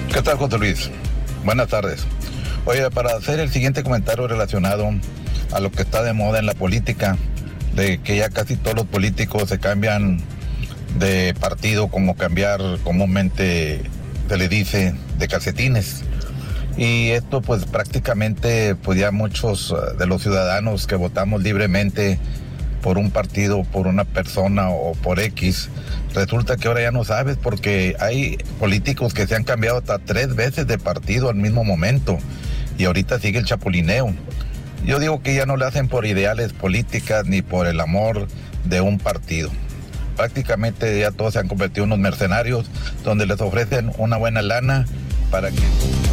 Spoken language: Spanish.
¿Qué tal, José Luis? Buenas tardes. Oye, para hacer el siguiente comentario relacionado a lo que está de moda en la política, de que ya casi todos los políticos se cambian de partido, como cambiar comúnmente se le dice, de calcetines. Y esto pues prácticamente pues ya muchos de los ciudadanos que votamos libremente por un partido, por una persona o por X, resulta que ahora ya no sabes, porque hay políticos que se han cambiado hasta 3 veces de partido al mismo momento y ahorita sigue el chapulineo. Yo digo que ya no le hacen por ideales políticas ni por el amor de un partido. Prácticamente ya todos se han convertido en unos mercenarios donde les ofrecen una buena lana para que